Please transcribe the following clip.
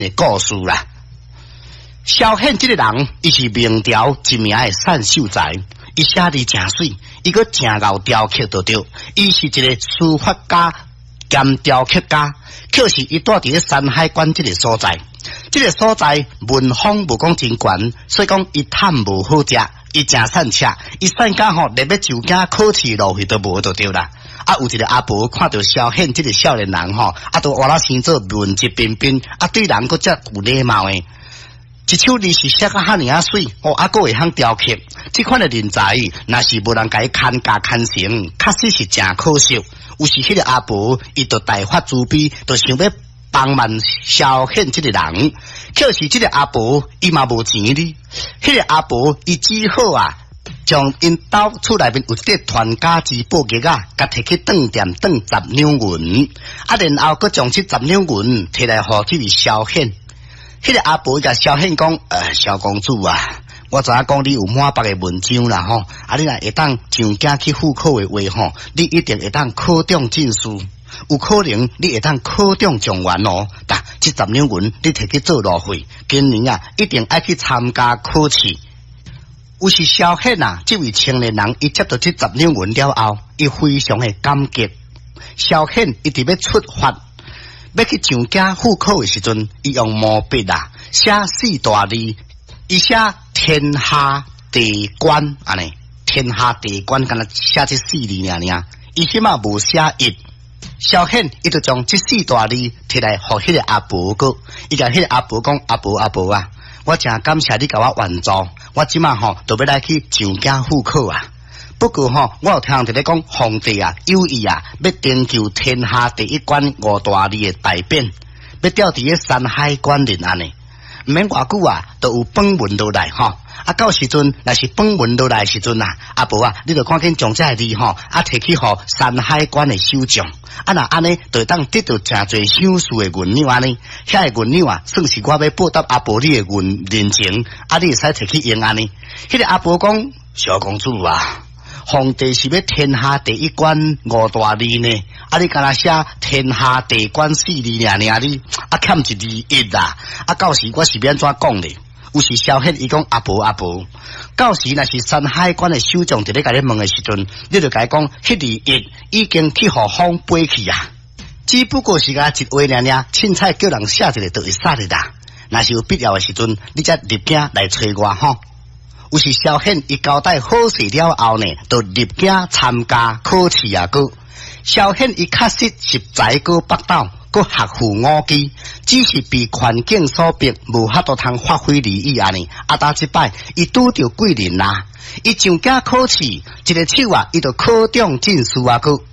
的故事啦。萧衍这个人，伊是明朝一名的善秀才，伊写字真水，伊个真熬雕刻就对。伊是一个书法家兼雕刻家，就是伊住伫咧山海关这个所在。这个所在文风无讲真悬，所以讲伊探无好食，伊真善吃，伊善家吼连要就惊考试路费都无就对啦。啊，有一个阿婆看到萧衍这个少年人吼，啊，都活啦生做文质彬彬，啊，对人佫遮有礼貌诶。一手字是写甲遐尔啊水，哦，啊，佫会晓雕刻，这款的人才，若是无人甲伊看家看成，确实是真可惜。有时迄个阿婆，伊就大发慈悲，就想要帮忙萧衍这个人。可是这个阿婆，伊嘛无钱哩。迄个阿婆，伊只好啊，将因兜厝内面有一个传家之宝夹啊，甲摕去当店当10两银，啊，然后佫将这10两银摕来互这位萧衍。迄个阿婆甲萧衍讲：萧公主啊，我知影讲你有满腹的文章啦吼，啊，你若会当上京去赴考的话吼，你一定会当考中进士，有可能你会当考中状元哦。但这10两银你摕去做路费，今年啊一定爱去参加考试。有时萧衍啊，这位青年人，伊接到这10两银了后，伊非常的感激。萧衍一直要出发。要去上京赴考的时阵，伊用毛笔啊写4大字，伊写天下地官安尼，天下地官敢若写这4字尔，伊起码无写一。萧衍伊就将这4大字摕来互迄个阿婆个，伊甲迄个阿婆讲：阿婆啊，我真感谢你甲我援助，我即马吼就要来去上京赴考啊。不过吼，我有听人咧讲，皇帝啊有意啊，要征求天下第一关5大字的大匾，要吊伫咧山海关人安尼，毋免偌久啊，都有本文落来吼。啊，到时阵若是本文落来时阵啊，阿婆啊，你就赶紧将这字吼，啊摕去互山海关的首长，啊那安尼就会当得到真侪赏识的银两安尼，遐个银两啊，算是我要报答阿婆你的人情，啊你会使摕去用安尼。迄个阿婆讲：小公主啊。皇帝是要天下第一关5大字呢，啊！你敢若写天下第关4字尔你，啊欠一字一啦，啊！到时我是要安怎讲咧？有时萧衍伊讲阿婆，到时若是山海关的首长伫咧甲你问的时阵，你就甲伊讲，迄字一已经去互风飞去啊，只不过是甲一话尔，凊彩叫人写一个就会煞的啦。若是有必要的时阵，你才入京来找我吼。有时萧衍伊交代好势了后呢，就入京参加考试啊个。萧衍伊确实是才高北斗，佮学富5技，只是被环境所逼，无法度通发挥利益安尼。啊，打即摆伊拄着贵人啦，伊上京考试，一个手啊，伊就考中进士啊个。